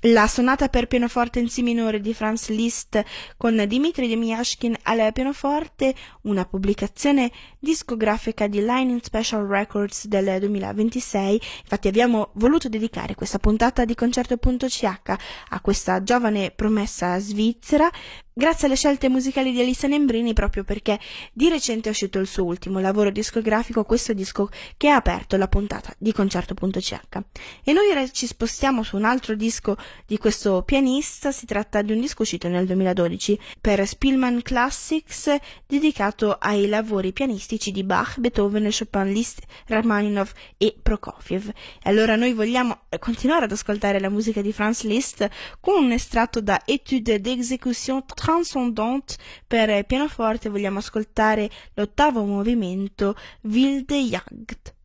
La sonata per pianoforte in si minore di Franz Liszt con Dmitri Demyashkin al pianoforte, una pubblicazione discografica di Line in Special Records del 2026. Infatti abbiamo voluto dedicare questa puntata di Concerto.ch a questa giovane promessa svizzera, grazie alle scelte musicali di Elisa Nembrini, proprio perché di recente è uscito il suo ultimo lavoro discografico, questo disco che ha aperto la puntata di Concerto.ch. E noi ora ci spostiamo su un altro disco di questo pianista. Si tratta di un disco uscito nel 2012 per Spielmann Classics, dedicato ai lavori pianistici di Bach, Beethoven, Chopin, Liszt, Rachmaninov e Prokofiev. E allora noi vogliamo continuare ad ascoltare la musica di Franz Liszt con un estratto da Étude d'exécution transcendante per pianoforte. Vogliamo ascoltare l'ottavo movimento, Wilde Jagd.